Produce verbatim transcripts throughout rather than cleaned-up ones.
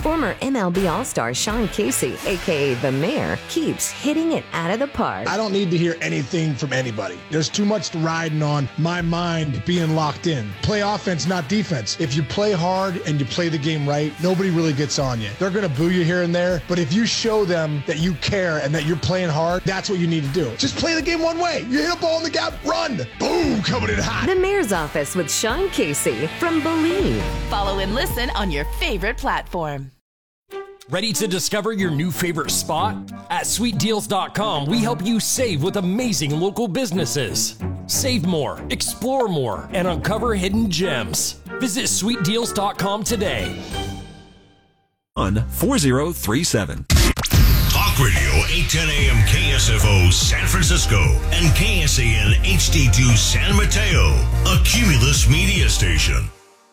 Former M L B All-Star Sean Casey, a k a. The Mayor, keeps hitting it out of the park. I don't need to hear anything from anybody. There's too much riding on my mind being locked in. Play offense, not defense. If you play hard and you play the game right, nobody really gets on you. They're going to boo you here and there, but if you show them that you care and that you're playing hard, that's what you need to do. Just play the game one way. You hit a ball in the gap, run. Boom, coming in hot. The Mayor's Office with Sean Casey from Believe. Follow and listen on your favorite platform. Ready to discover your new favorite spot? At sweet deals dot com, we help you save with amazing local businesses. Save more, explore more, and uncover hidden gems. Visit sweet deals dot com today. On four zero three seven. Talk Radio eight ten A M K S F O San Francisco and K S A N H D two San Mateo, a Cumulus media station.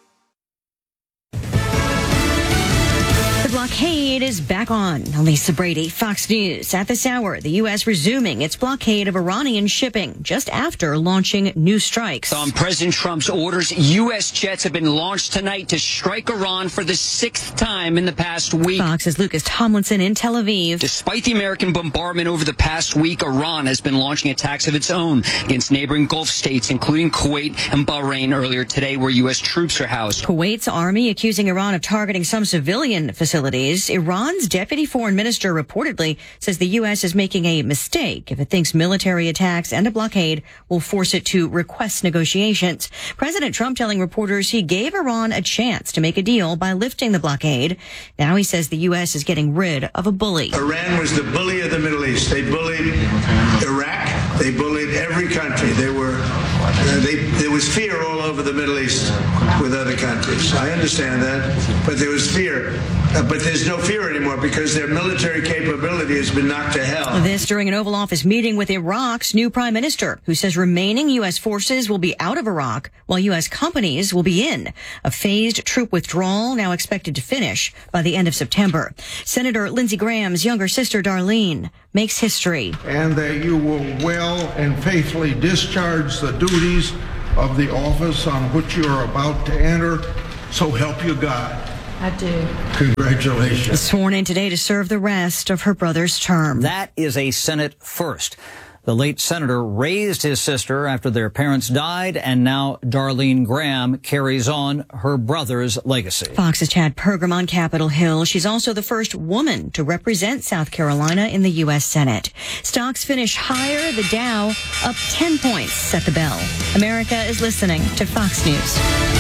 The blockade is back on. Lisa Brady, Fox News. At this hour, the U S resuming its blockade of Iranian shipping just after launching new strikes. On President Trump's orders, U S jets have been launched tonight to strike Iran for the sixth time in the past week. Fox's Lucas Tomlinson in Tel Aviv. Despite the American bombardment over the past week, Iran has been launching attacks of its own against neighboring Gulf states, including Kuwait and Bahrain earlier today, where U S troops are housed. Kuwait's army accusing Iran of targeting some civilian facilities. Iran's deputy foreign minister reportedly says the U S is making a mistake if it thinks military attacks and a blockade will force it to request negotiations. President Trump telling reporters he gave Iran a chance to make a deal by lifting the blockade. Now he says the U S is getting rid of a bully. Iran was the bully of the Middle East. They bullied Iraq. They bullied every country. They were, uh, they, there was fear all over the Middle East with other countries. I understand that, but there was fear. Uh, but there's no fear anymore because their military capability has been knocked to hell. This during an Oval Office meeting with Iraq's new prime minister, who says remaining U S forces will be out of Iraq while U S companies will be in. A phased troop withdrawal now expected to finish by the end of September. Senator Lindsey Graham's younger sister, Darlene, makes history. And that you will well and faithfully discharge the duties of the office on which you are about to enter. So help you God. I do. Congratulations. Sworn in today to serve the rest of her brother's term. That is a Senate first. The late senator raised his sister after their parents died, and now Darlene Graham carries on her brother's legacy. Fox's Chad Pergram on Capitol Hill. She's also the first woman to represent South Carolina in the U S Senate. Stocks finish higher, the Dow up ten points at the bell. America is listening to Fox News.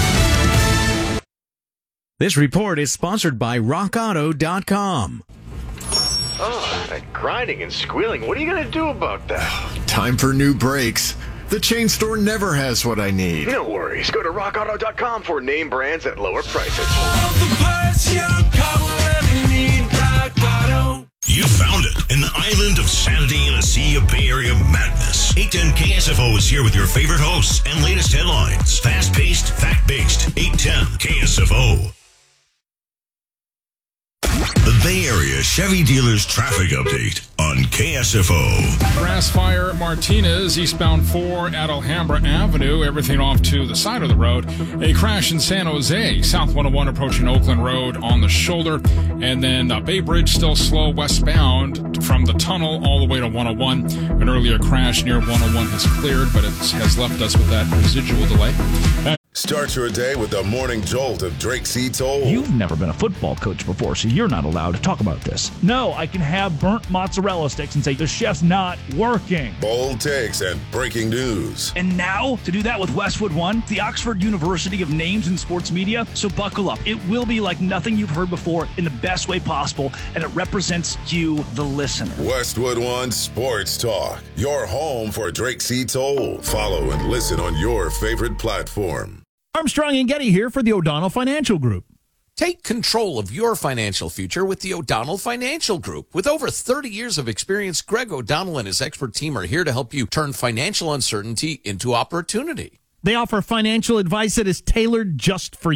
This report is sponsored by rock auto dot com. Oh, that grinding and squealing. What are you going to do about that? Time for new brakes. The chain store never has what I need. No worries. Go to rock auto dot com for name brands at lower prices. You found it, an island of sanity in a sea of Bay Area madness. eight ten K S F O is here with your favorite hosts and latest headlines. Fast-paced, fact-based. eight ten K S F O. The Bay Area Chevy Dealers Traffic Update on K S F O. Grass Fire Martinez, eastbound four at Alhambra Avenue. Everything off to the side of the road. A crash in San Jose. South one oh one approaching Oakland Road on the shoulder. And then uh, Bay Bridge still slow westbound from the tunnel all the way to one oh one. An earlier crash near one oh one has cleared, but it has left us with that residual delay. Uh, Start your day with the morning jolt of Drake C. Toll. You've never been a football coach before, so you're not allowed to talk about this. No, I can have burnt mozzarella sticks and say the chef's not working. Bold takes and breaking news. And now, to do that with Westwood One, the Oxford University of Names in Sports Media. So buckle up. It will be like nothing you've heard before in the best way possible, and it represents you, the listener. Westwood One Sports Talk, your home for Drake C. Toll. Follow and listen on your favorite platform. Armstrong and Getty here for the O'Donnell Financial Group. Take control of your financial future with the O'Donnell Financial Group. With over thirty years of experience, Greg O'Donnell and his expert team are here to help you turn financial uncertainty into opportunity. They offer financial advice that is tailored just for you.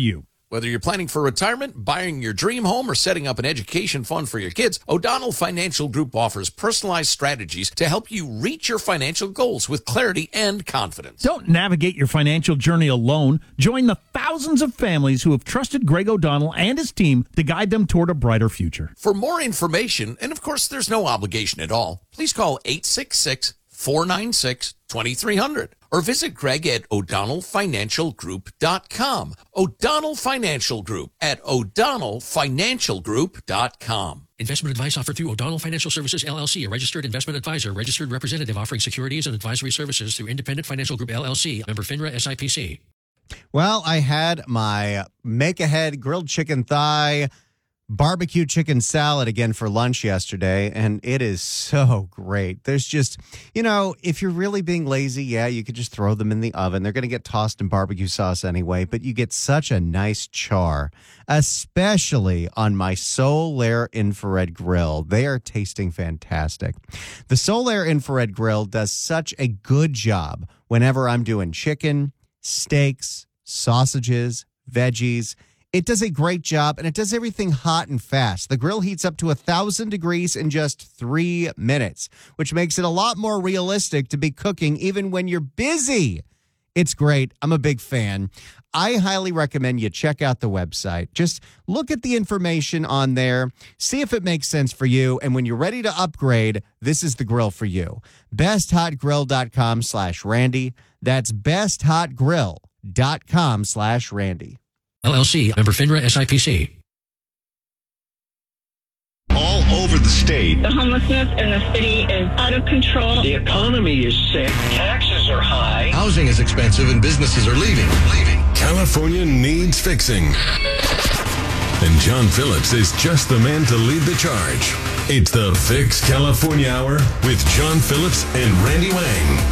Whether you're planning for retirement, buying your dream home, or setting up an education fund for your kids, O'Donnell Financial Group offers personalized strategies to help you reach your financial goals with clarity and confidence. Don't navigate your financial journey alone. Join the thousands of families who have trusted Greg O'Donnell and his team to guide them toward a brighter future. For more information, and of course there's no obligation at all, please call eight six six, four nine six, two three zero zero or visit Greg at O'Donnell Financial Group dot com. O'Donnell Financial Group at O'Donnell Financial Group dot com. Investment advice offered through O'Donnell Financial Services, L L C, a registered investment advisor, registered representative offering securities and advisory services through Independent Financial Group, L L C, member FINRA S I P C. Well, I had my make-ahead grilled chicken thigh barbecue chicken salad again for lunch yesterday, and it is so great. There's just, you know, if you're really being lazy, yeah, you could just throw them in the oven. They're going to get tossed in barbecue sauce anyway, but you get such a nice char, especially on my Solaire infrared grill. They are tasting fantastic. The Solaire infrared grill does such a good job whenever I'm doing chicken, steaks, sausages, veggies. It does a great job, and it does everything hot and fast. The grill heats up to one thousand degrees in just three minutes, which makes it a lot more realistic to be cooking even when you're busy. It's great. I'm a big fan. I highly recommend you check out the website. Just look at the information on there, see if it makes sense for you, and when you're ready to upgrade, this is the grill for you. best hot grill dot com slash Randy. That's best hot grill dot com slash Randy. L L C, member FINRA S I P C. All over the state. The homelessness in the city is out of control. The economy is sick. Taxes are high. Housing is expensive and businesses are leaving. Leaving. California needs fixing. And John Phillips is just the man to lead the charge. It's the Fix California Hour with John Phillips and Randy Wang.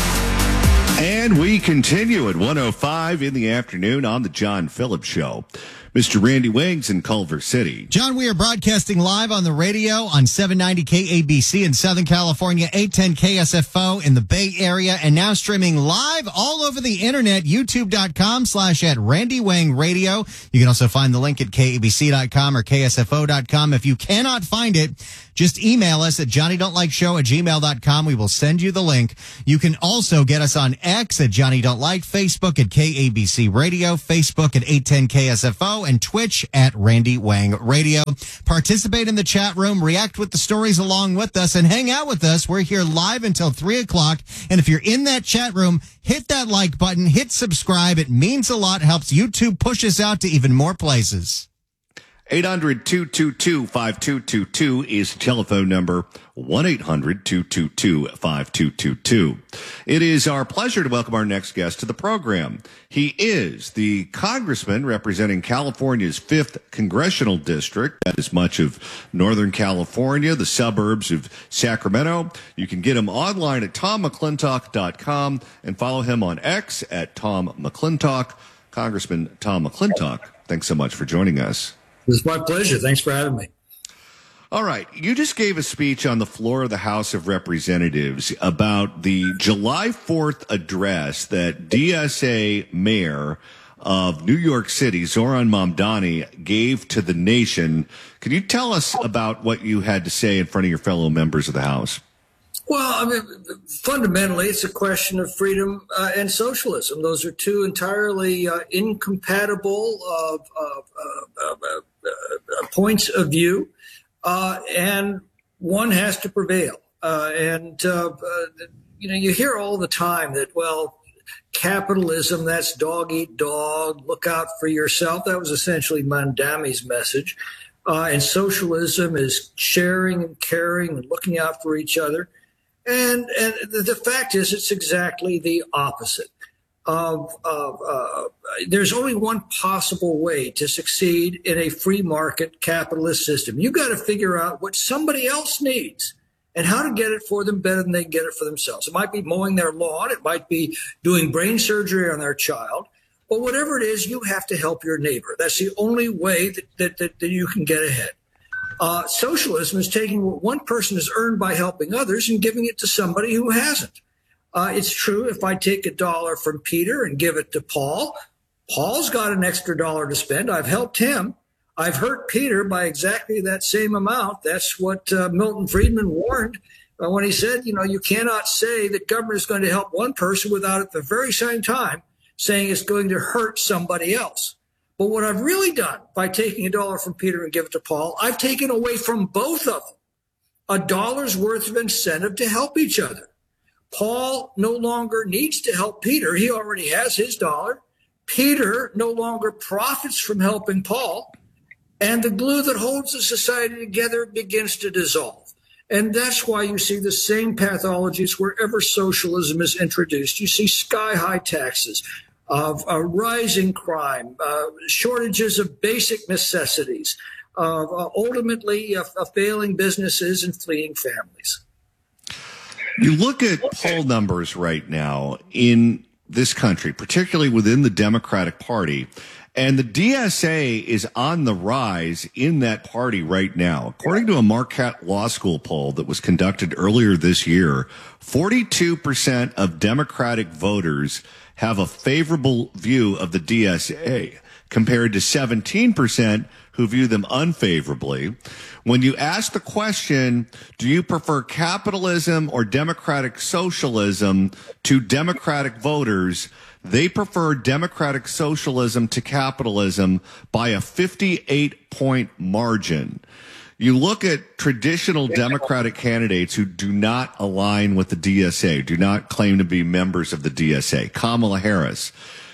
And we continue at one oh five in the afternoon on the John Phillips Show. Mister Randy Wings in Culver City. John, we are broadcasting live on the radio on seven ninety K A B C in Southern California, eight ten K S F O in the Bay Area, and now streaming live all over the internet, youtube.com slash at Randy Wang Radio. You can also find the link at K A B C dot com or K S F O dot com. If you cannot find it, just email us at Johnny Don't Like Show at gmail dot com. We will send you the link. You can also get us on X at Johnny Don't Like, Facebook at K A B C Radio, Facebook at eight ten K S F O, and Twitch at Randy Wang Radio. Participate in the chat room, react with the stories along with us, and hang out with us. We're here live until three o'clock. And if you're in that chat room, hit that like button, hit subscribe. It means a lot, helps YouTube push us out to even more places. eight hundred, two two two, five two two two is the telephone number, one eight hundred, two two two, five two two two. It is our pleasure to welcome our next guest to the program. He is the congressman representing California's fifth Congressional District. That is much of Northern California, the suburbs of Sacramento. You can get him online at tom mcclintock dot com and follow him on X at Tom McClintock. Congressman Tom McClintock, thanks so much for joining us. It's my pleasure. Thanks for having me. All right. You just gave a speech on the floor of the House of Representatives about the July fourth address that D S A Mayor of New York City, Zoran Mamdani, gave to the nation. Can you tell us about what you had to say in front of your fellow members of the House? Well, I mean, fundamentally, it's a question of freedom uh, and socialism. Those are two entirely uh, incompatible uh, uh, uh, uh, uh, points of view, uh, and one has to prevail. Uh, and, uh, uh, you know, you hear all the time that, well, capitalism, that's dog eat dog, look out for yourself. That was essentially Mamdani's message. Uh, and socialism is sharing and caring and looking out for each other. And, and the fact is, it's exactly the opposite. Of, of, uh, there's only one possible way to succeed in a free market capitalist system. You got to figure out what somebody else needs and how to get it for them better than they get it for themselves. It might be mowing their lawn. It might be doing brain surgery on their child. But whatever it is, you have to help your neighbor. That's the only way that, that, that, that you can get ahead. Uh, socialism is taking what one person has earned by helping others and giving it to somebody who hasn't. Uh, it's true, if I take a dollar from Peter and give it to Paul, Paul's got an extra dollar to spend. I've helped him. I've hurt Peter by exactly that same amount. That's what uh, Milton Friedman warned uh, when he said, you know, you cannot say that government is going to help one person without at the very same time saying it's going to hurt somebody else. But what I've really done by taking a dollar from Peter and give it to Paul, I've taken away from both of them a dollar's worth of incentive to help each other. Paul no longer needs to help Peter. He already has his dollar. Peter no longer profits from helping Paul. And the glue that holds the society together begins to dissolve. And that's why you see the same pathologies wherever socialism is introduced. You see sky-high taxes, of uh, rising crime, uh, shortages of basic necessities, of uh, ultimately uh, uh, failing businesses and fleeing families. You look at poll numbers right now in this country, particularly within the Democratic Party, and the D S A is on the rise in that party right now. According to a Marquette Law School poll that was conducted earlier this year, forty-two percent of Democratic voters have a favorable view of the D S A, compared to seventeen percent who view them unfavorably. When you ask the question, do you prefer capitalism or democratic socialism to Democratic voters, they prefer democratic socialism to capitalism by a fifty-eight point margin. You look at traditional Democratic candidates who do not align with the D S A, do not claim to be members of the D S A. Kamala Harris.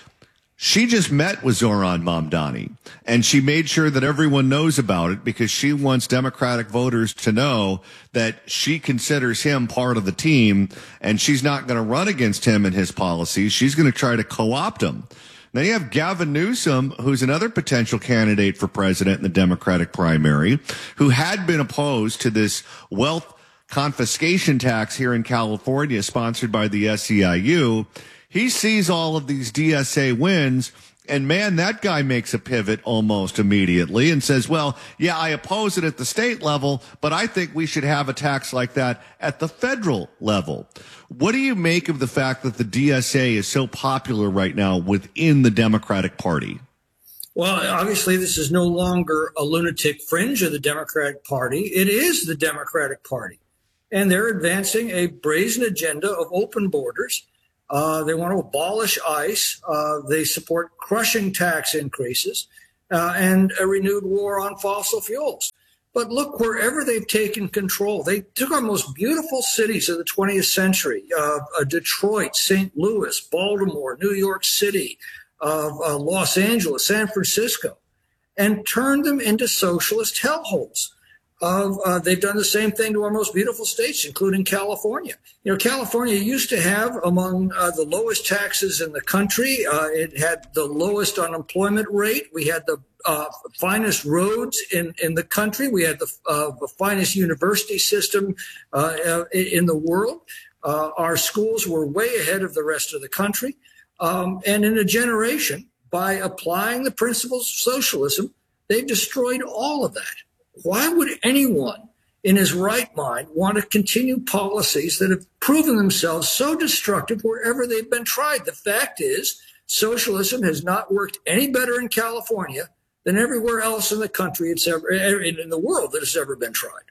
She just met with Zoran Mamdani, and she made sure that everyone knows about it because she wants Democratic voters to know that she considers him part of the team, and she's not going to run against him and his policies. She's going to try to co-opt him. Now you have Gavin Newsom, who's another potential candidate for president in the Democratic primary, who had been opposed to this wealth confiscation tax here in California sponsored by the S E I U. He sees all of these D S A wins, and man, that guy makes a pivot almost immediately and says, well, yeah, I oppose it at the state level, but I think we should have a tax like that at the federal level. What do you make of the fact that the D S A is so popular right now within the Democratic Party? Well, obviously, this is no longer a lunatic fringe of the Democratic Party. It is the Democratic Party. And they're advancing a brazen agenda of open borders. Uh, they want to abolish ICE. Uh, they support crushing tax increases uh, and a renewed war on fossil fuels. But look, wherever they've taken control, they took our most beautiful cities of the twentieth century, uh, uh, Detroit, Saint Louis, Baltimore, New York City, uh, uh, Los Angeles, San Francisco, and turned them into socialist hellholes. Of, uh, they've done the same thing to our most beautiful states, including California. You know, California used to have among uh, the lowest taxes in the country. Uh, it had the lowest unemployment rate. We had the uh, finest roads in, in the country. We had the, uh, the finest university system uh, in the world. Uh, our schools were way ahead of the rest of the country. Um, and in a generation, by applying the principles of socialism, they've destroyed all of that. Why would anyone in his right mind want to continue policies that have proven themselves so destructive wherever they've been tried? The fact is, socialism has not worked any better in California than everywhere else in the country it's ever in the world that has ever been tried.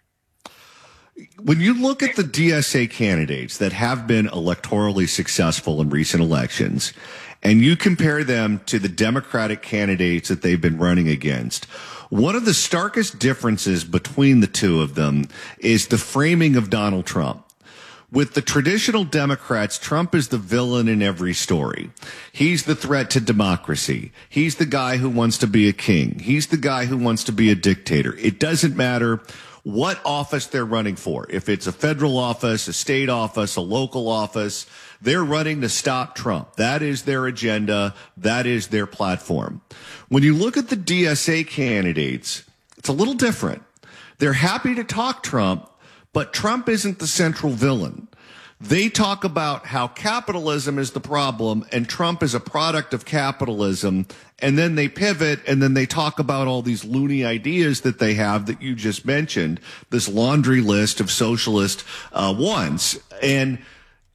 When you look at the D S A candidates that have been electorally successful in recent elections, and you compare them to the Democratic candidates that they've been running against, one of the starkest differences between the two of them is the framing of Donald Trump. With the traditional Democrats, Trump is the villain in every story. He's the threat to democracy. He's the guy who wants to be a king. He's the guy who wants to be a dictator. It doesn't matter what office they're running for. If it's a federal office, a state office, a local office, they're running to stop Trump. That is their agenda. That is their platform. When you look at the D S A candidates, it's a little different. They're happy to talk Trump, but Trump isn't the central villain. They talk about how capitalism is the problem and Trump is a product of capitalism. And then they pivot and then they talk about all these loony ideas that they have that you just mentioned, this laundry list of socialist uh, ones. And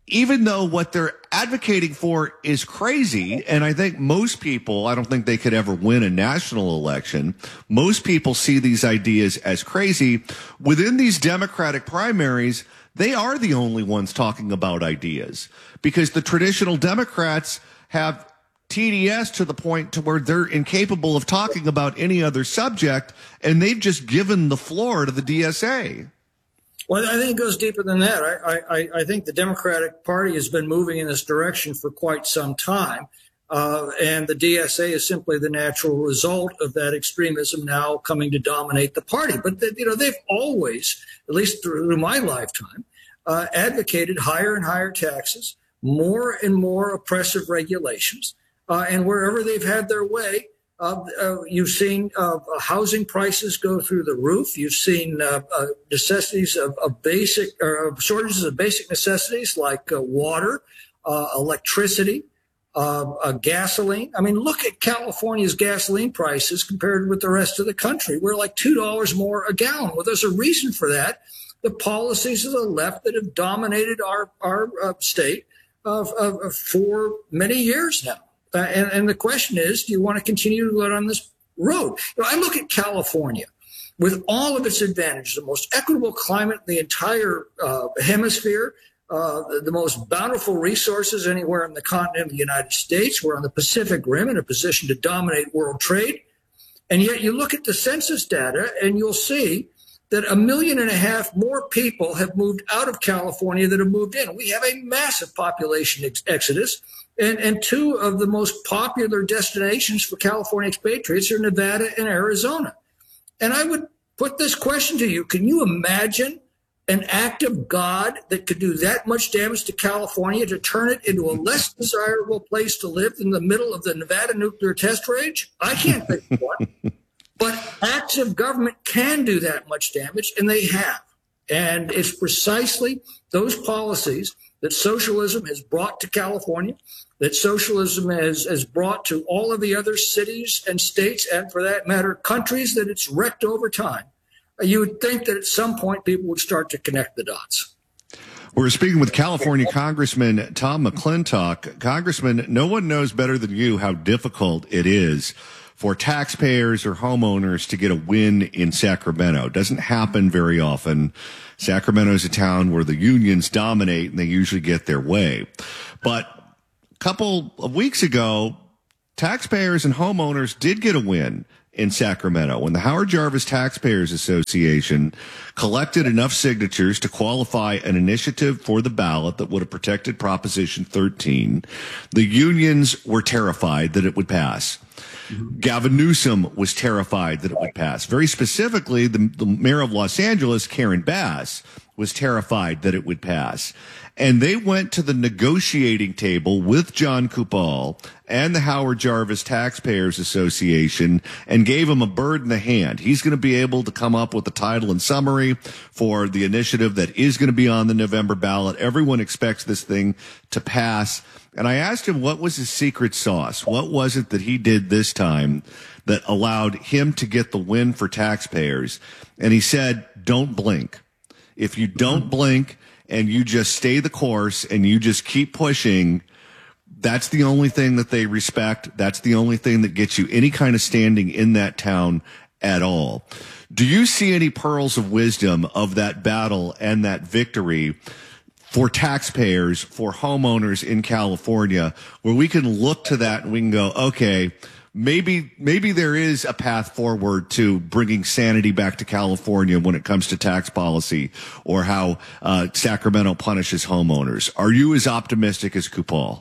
even though what they're advocating for is crazy, and I think most people, I don't think they could ever win a national election. Most people see these ideas as crazy. Within these Democratic primaries, they are the only ones talking about ideas, because the traditional Democrats have T D S to the point to where they're incapable of talking about any other subject, and they've just given the floor to the D S A. Well, I think it goes deeper than that. I, I, I think the Democratic Party has been moving in this direction for quite some time. Uh, and the D S A is simply the natural result of that extremism now coming to dominate the party. But, the, you know, they've always, at least through my lifetime, uh, advocated higher and higher taxes, more and more oppressive regulations. Uh, and wherever they've had their way, Uh, uh, you've seen uh, housing prices go through the roof. You've seen uh, uh, necessities of, of basic or shortages of basic necessities like uh, water, uh, electricity, uh, uh, gasoline. I mean, look at California's gasoline prices compared with the rest of the country. We're like two dollars more a gallon. Well, there's a reason for that. The policies of the left that have dominated our, our uh, state uh, uh, for many years now. Uh, and, and the question is, do you want to continue to go down this road? You know, I look at California with all of its advantages, the most equitable climate in the entire uh, hemisphere, uh, the, the most bountiful resources anywhere in the continent of the United States. We're on the Pacific Rim in a position to dominate world trade. And yet you look at the census data and you'll see that a million and a half more people have moved out of California than have moved in. We have a massive population ex- exodus. And, and two of the most popular destinations for California expatriates are Nevada and Arizona. And I would put this question to you. Can you imagine an act of God that could do that much damage to California to turn it into a less desirable place to live in the middle of the Nevada nuclear test range? I can't think of one. But acts of government can do that much damage, and they have. And it's precisely those policies that socialism has brought to California, that socialism has, has brought to all of the other cities and states, and for that matter, countries that it's wrecked over time. You would think that at some point people would start to connect the dots. We're speaking with California Congressman Tom McClintock. Congressman, no one knows better than you how difficult it is for taxpayers or homeowners to get a win in Sacramento. It doesn't happen very often. Sacramento is a town where the unions dominate and they usually get their way. But a couple of weeks ago, taxpayers and homeowners did get a win in Sacramento when the Howard Jarvis Taxpayers Association collected enough signatures to qualify an initiative for the ballot that would have protected Proposition thirteen. The unions were terrified that it would pass. Gavin Newsom was terrified that it would pass. Very specifically, the, the mayor of Los Angeles, Karen Bass, was terrified that it would pass. And they went to the negotiating table with John Kupal and the Howard Jarvis Taxpayers Association and gave him a bird in the hand. He's going to be able to come up with the title and summary for the initiative that is going to be on the November ballot. Everyone expects this thing to pass. And I asked him what was his secret sauce. What was it that he did this time that allowed him to get the win for taxpayers? And he said, don't blink. If you don't blink and you just stay the course and you just keep pushing, that's the only thing that they respect. That's the only thing that gets you any kind of standing in that town at all. Do you see any pearls of wisdom of that battle and that victory for taxpayers, for homeowners in California, where we can look to that and we can go, okay, maybe maybe there is a path forward to bringing sanity back to California when it comes to tax policy or how uh, Sacramento punishes homeowners? Are you as optimistic as Kupal?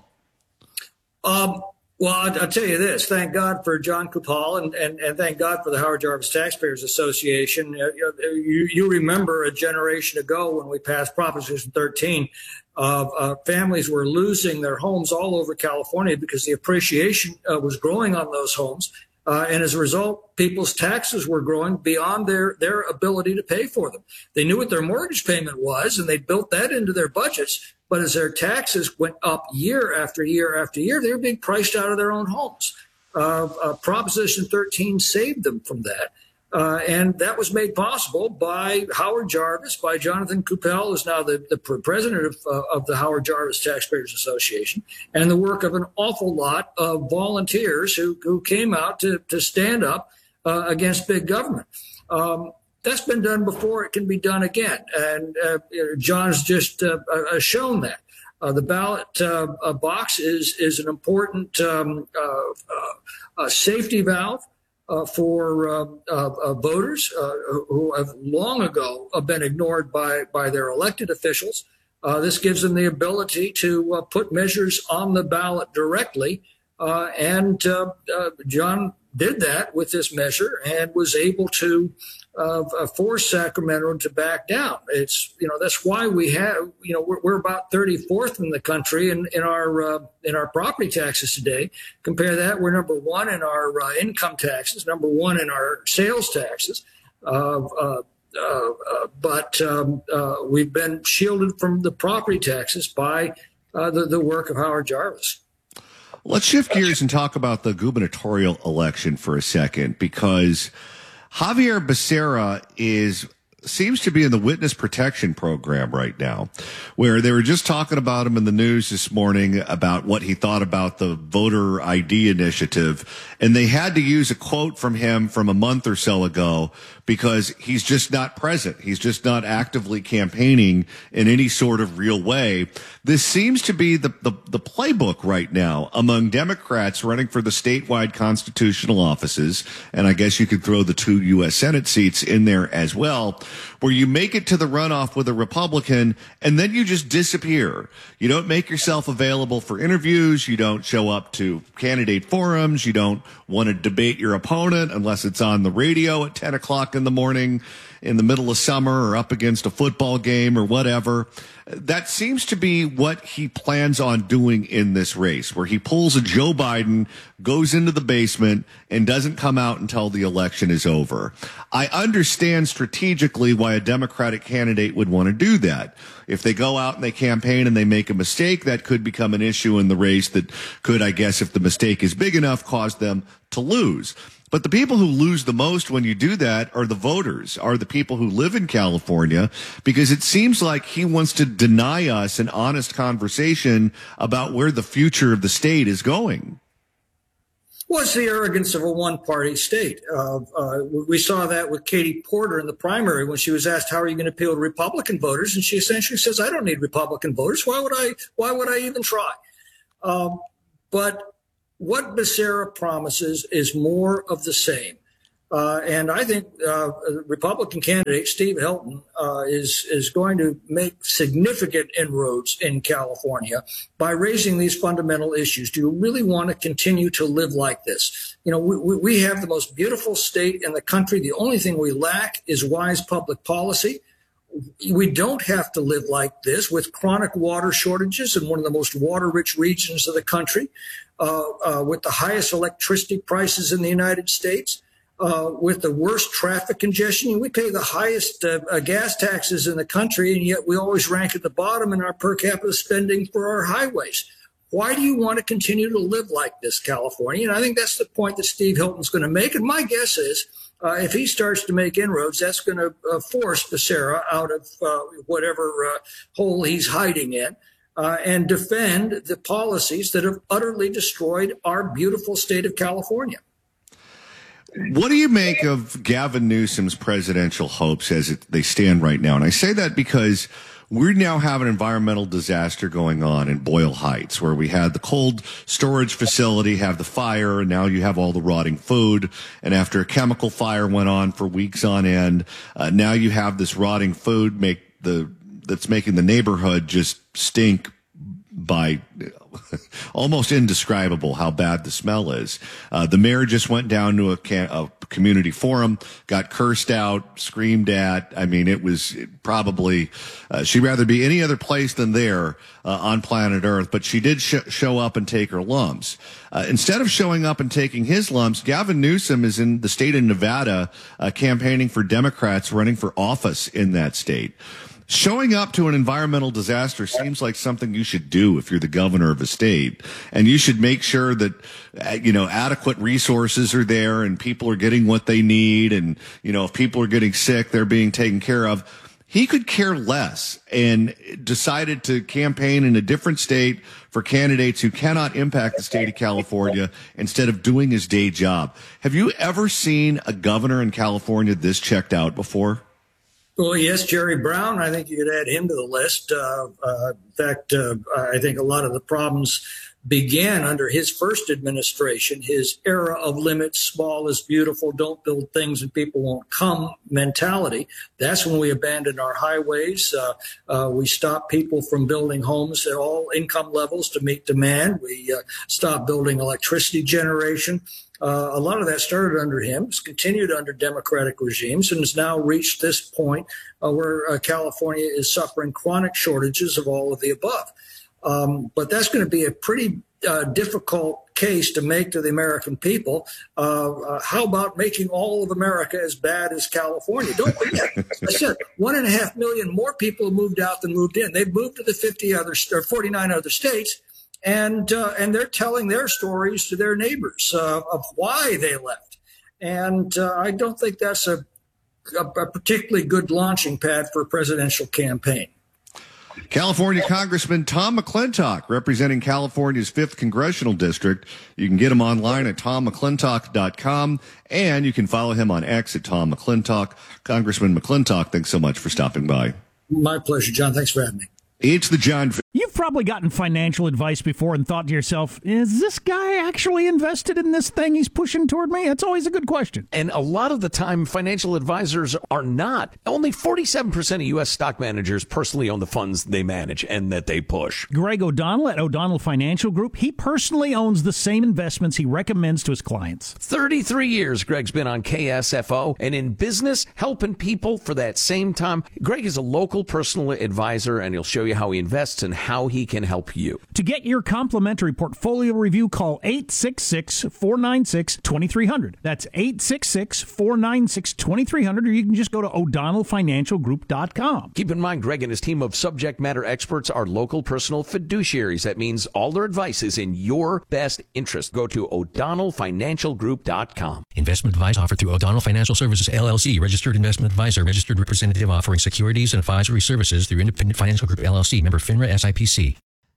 Um, well, I'll, I'll tell you this. Thank God for John Kupal and, and, and thank God for the Howard Jarvis Taxpayers Association. Uh, you, you remember a generation ago when we passed Proposition thirteen, uh, uh, families were losing their homes all over California because the appreciation uh, was growing on those homes. Uh, and as a result, people's taxes were growing beyond their, their ability to pay for them. They knew what their mortgage payment was, and they built that into their budgets. But as their taxes went up year after year after year, they were being priced out of their own homes. Uh, uh, Proposition thirteen saved them from that. Uh, and that was made possible by Howard Jarvis, by Jonathan Coupel, who's now the, the president of, uh, of the Howard Jarvis Taxpayers Association, and the work of an awful lot of volunteers who, who came out to, to stand up uh, against big government. Um, that's been done before. It can be done again. And uh, John's just uh, uh, shown that. Uh, the ballot uh, uh, box is, is an important um, uh, uh, safety valve Uh, for uh, uh, uh, voters uh, who have long ago uh, been ignored by, by their elected officials. Uh, this gives them the ability to uh, put measures on the ballot directly. Uh, and uh, uh, John did that with this measure and was able to uh, force Sacramento to back down. It's, you know, that's why we have, you know, we're, we're about thirty-fourth in the country in, in our uh, in our property taxes today. Compare that, we're number one in our uh, income taxes, number one in our sales taxes. Uh, uh, uh, uh, but um, uh, we've been shielded from the property taxes by uh, the, the work of Howard Jarvis. Let's shift gears and talk about the gubernatorial election for a second, because Xavier Becerra is seems to be in the witness protection program right now, where they were just talking about him in the news this morning about what he thought about the voter I D initiative. And they had to use a quote from him from a month or so ago because he's just not present. He's just not actively campaigning in any sort of real way. This seems to be the, the, the playbook right now among Democrats running for the statewide constitutional offices. And I guess you could throw the two U S Senate seats in there as well, where you make it to the runoff with a Republican and then you just disappear. You don't make yourself available for interviews. You don't show up to candidate forums. You don't want to debate your opponent unless it's on the radio at ten o'clock in the morning in the middle of summer or up against a football game or whatever. That seems to be what he plans on doing in this race, where he pulls a Joe Biden, goes into the basement, and doesn't come out until the election is over. I understand strategically why a Democratic candidate would want to do that. If they go out and they campaign and they make a mistake, that could become an issue in the race that could, I guess, if the mistake is big enough, cause them to lose. But the people who lose the most when you do that are the voters, are the people who live in California, because it seems like he wants to deny us an honest conversation about where the future of the state is going. Well, it's the arrogance of a one-party state. Uh, uh, we saw that with Katie Porter in the primary when she was asked, how are you going to appeal to Republican voters? And she essentially says, I don't need Republican voters. Why would I, why would I even try? Um, but what Becerra promises is more of the same. Uh, and I think uh, Republican candidate Steve Helton uh, is is going to make significant inroads in California by raising these fundamental issues. Do you really want to continue to live like this? You know, we, we have the most beautiful state in the country. The only thing we lack is wise public policy. We don't have to live like this with chronic water shortages in one of the most water-rich regions of the country, uh, uh, with the highest electricity prices in the United States, uh, with the worst traffic congestion. We pay the highest uh, uh, gas taxes in the country, and yet we always rank at the bottom in our per capita spending for our highways. Why do you want to continue to live like this, California? And I think that's the point that Steve Helton's going to make. And my guess is, Uh, if he starts to make inroads, that's going to uh, force Becerra out of uh, whatever uh, hole he's hiding in uh, and defend the policies that have utterly destroyed our beautiful state of California. What do you make of Gavin Newsom's presidential hopes as it, they stand right now? And I say that because we now have an environmental disaster going on in Boyle Heights, where we had the cold storage facility have the fire, and now you have all the rotting food. And after a chemical fire went on for weeks on end, uh, now you have this rotting food make the that's making the neighborhood just stink by almost indescribable how bad the smell is. Uh, the mayor just went down to a, ca- a community forum, got cursed out, screamed at. I mean, it was probably, uh, she'd rather be any other place than there uh, on planet Earth, but she did sh- show up and take her lumps. Uh, instead of showing up and taking his lumps, Gavin Newsom is in the state of Nevada uh, campaigning for Democrats running for office in that state. showing up to an environmental disaster seems like something you should do if you're the governor of a state. And you should make sure that, uh, you know, adequate resources are there and people are getting what they need. And, you know, if people are getting sick, they're being taken care of. He could care less and decided to campaign in a different state for candidates who cannot impact the state of California instead of doing his day job. Have you ever seen a governor in California this checked out before? Well, yes, Jerry Brown. I think you could add him to the list. Uh, uh, in fact, uh, I think a lot of the problems began under his first administration, his era of limits, small is beautiful, don't build things and people won't come mentality. That's when we abandoned our highways. Uh, uh, we stopped people from building homes at all income levels to meet demand. We uh, stopped building electricity generation. Uh, a lot of that started under him, it's continued under Democratic regimes, and has now reached this point uh, where uh, California is suffering chronic shortages of all of the above. Um, but that's going to be a pretty uh, difficult case to make to the American people. Uh, uh, how about making all of America as bad as California? Don't forget, I said one and a half million more people have moved out than moved in. They've moved to the fifty other or forty-nine other states, and uh, and they're telling their stories to their neighbors uh, of why they left. And uh, I don't think that's a, a, a particularly good launching pad for a presidential campaign. California Congressman Tom McClintock, representing California's fifth Congressional District. You can get him online at tom mcclintock dot com, and you can follow him on X at Tom McClintock. Congressman McClintock, thanks so much for stopping by. My pleasure, John. Thanks for having me. It's the John. You've probably gotten financial advice before and thought to yourself, is this guy actually invested in this thing he's pushing toward me? That's always a good question. And a lot of the time, financial advisors are not. Only forty-seven percent of U S stock managers personally own the funds they manage and that they push. Greg O'Donnell at O'Donnell Financial Group, he personally owns the same investments he recommends to his clients. thirty-three years Greg's been on K S F O and in business, helping people for that same time. Greg is a local personal advisor, and he'll show you how he invests and how he can help you. To get your complimentary portfolio review, call eight six six, four nine six, two three zero zero. That's eight six six, four nine six, two three zero zero, or you can just go to o'donnell financial group dot com. Keep in mind, Greg and his team of subject matter experts are local personal fiduciaries. That means all their advice is in your best interest. Go to o'donnell financial group dot com. Investment advice offered through O'Donnell Financial Services, L L C, registered investment advisor, registered representative offering securities and advisory services through Independent Financial Group, L L C, member FINRA S I P C.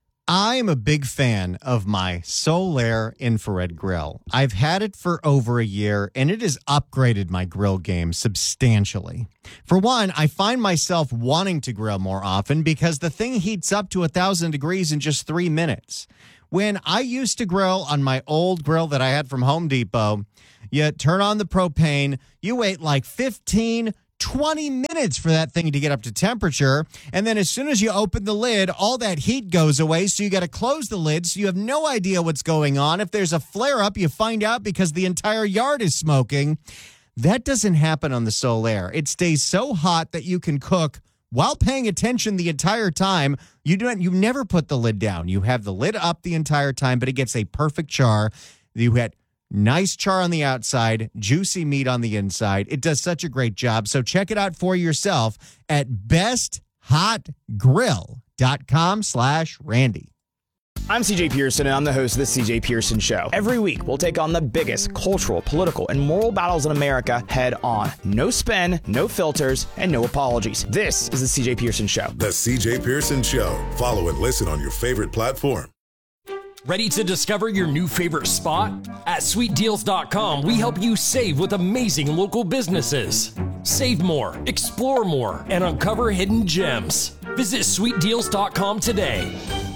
I am a big fan of my Solaire infrared grill. I've had it for over a year, and it has upgraded my grill game substantially. For one, I find myself wanting to grill more often because the thing heats up to one thousand degrees in just three minutes. When I used to grill on my old grill that I had from Home Depot, you turn on the propane, you wait like fifteen twenty minutes for that thing to get up to temperature. And then as soon as you open the lid, all that heat goes away. So you got to close the lid. So you have no idea what's going on. If there's a flare up, you find out because the entire yard is smoking. That doesn't happen on the Solaire. It stays so hot that you can cook while paying attention the entire time. You don't, you never put the lid down. You have the lid up the entire time, but it gets a perfect char. You had nice char on the outside, juicy meat on the inside. It does such a great job. So check it out for yourself at best hot grill dot com slash Randy. I'm C J Pearson, and I'm the host of The C J Pearson Show. Every week, we'll take on the biggest cultural, political, and moral battles in America head on. No spin, no filters, and no apologies. This is The C J Pearson Show. The C J Pearson Show. Follow and listen on your favorite platform. Ready to discover your new favorite spot? At sweet deals dot com, we help you save with amazing local businesses. Save more, explore more, and uncover hidden gems. Visit sweet deals dot com today.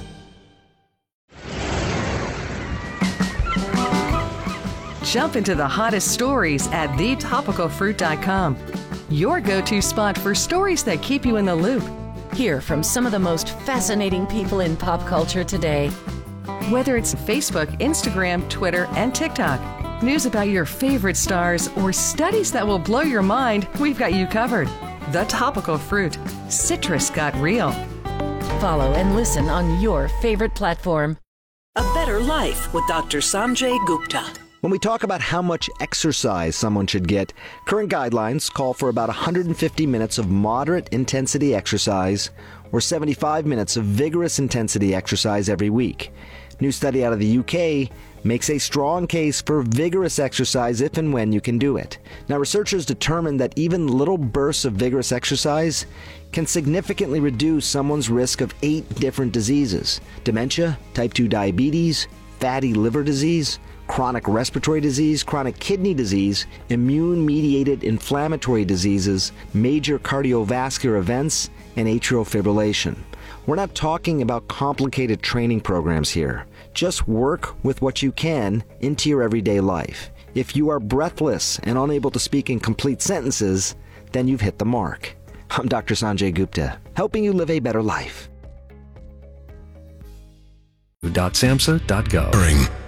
Jump into the hottest stories at the topical fruit dot com. Your go-to spot for stories that keep you in the loop. Hear from some of the most fascinating people in pop culture today. Whether it's Facebook, Instagram, Twitter, and TikTok, news about your favorite stars, or studies that will blow your mind, we've got you covered. The Topical Fruit. Citrus got real. Follow and listen on your favorite platform. A Better Life with Doctor Sanjay Gupta. When we talk about how much exercise someone should get, current guidelines call for about one hundred fifty minutes of moderate intensity exercise or seventy-five minutes of vigorous intensity exercise every week. New study out of the U K makes a strong case for vigorous exercise if and when you can do it. Now, researchers determined that even little bursts of vigorous exercise can significantly reduce someone's risk of eight different diseases: dementia, type two diabetes, fatty liver disease, chronic respiratory disease, chronic kidney disease, immune-mediated inflammatory diseases, major cardiovascular events, and atrial fibrillation. We're not talking about complicated training programs here. Just work with what you can into your everyday life. If you are breathless and unable to speak in complete sentences, then you've hit the mark. I'm Doctor Sanjay Gupta, helping you live a better life. .samhsa dot gov.